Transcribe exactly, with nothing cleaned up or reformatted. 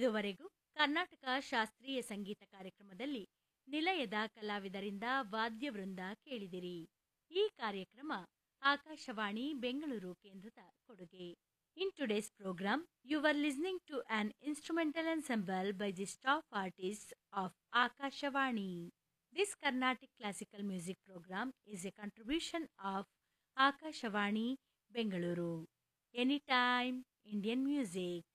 ಇದುವರೆಗೂ ಕರ್ನಾಟಕ ಶಾಸ್ತ್ರೀಯ ಸಂಗೀತ ಕಾರ್ಯಕ್ರಮದಲ್ಲಿ ನಿಲಯದ ಕಲಾವಿದರಿಂದ ವಾದ್ಯವೃಂದ ಕೇಳಿದಿರಿ. ಈ ಕಾರ್ಯಕ್ರಮ ಆಕಾಶವಾಣಿ ಬೆಂಗಳೂರು ಕೇಂದ್ರದ ಕೊಡುಗೆ. In today's program, you were listening to an instrumental ensemble by the staff artists of Akashvani. This Carnatic classical music program is a contribution of Akashvani Bengaluru. Anytime Indian music.